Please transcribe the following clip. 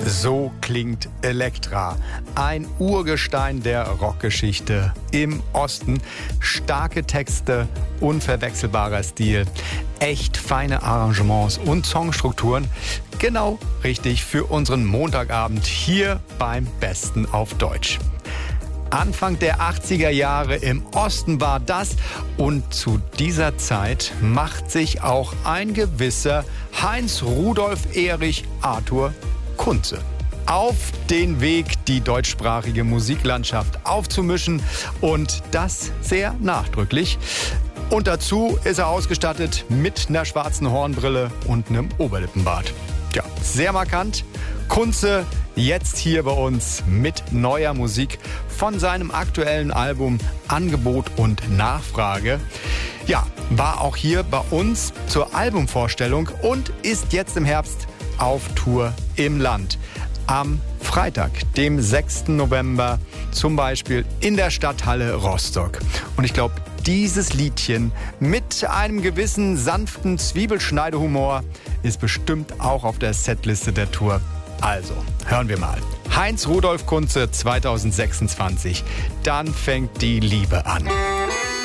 So klingt Elektra, ein Urgestein der Rockgeschichte im Osten. Starke Texte, unverwechselbarer Stil, echt feine Arrangements und Songstrukturen. Genau richtig für unseren Montagabend hier beim Besten auf Deutsch. Anfang der 80er Jahre im Osten war das und zu dieser Zeit macht sich auch ein gewisser Heinz Rudolf Erich Arthur Kunze auf den Weg, die deutschsprachige Musiklandschaft aufzumischen und das sehr nachdrücklich. Und dazu ist er ausgestattet mit einer schwarzen Hornbrille und einem Oberlippenbart. Ja, sehr markant. Kunze jetzt hier bei uns mit neuer Musik von seinem aktuellen Album Angebot und Nachfrage. Ja, war auch hier bei uns zur Albumvorstellung und ist jetzt im Herbst auf Tour im Land. Am Freitag, dem 6. November, zum Beispiel in der Stadthalle Rostock. Und ich glaube, dieses Liedchen mit einem gewissen sanften Zwiebelschneidehumor ist bestimmt auch auf der Setliste der Tour. Also, hören wir mal. Heinz Rudolf Kunze 2026. Dann fängt die Liebe an.